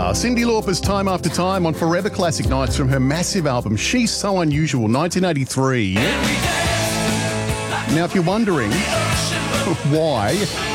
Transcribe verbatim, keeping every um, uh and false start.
Uh, Cyndi Lauper's Time After Time on Forever Classic Nights from her massive album She's So Unusual, nineteen eighty-three. Now, if you're wondering why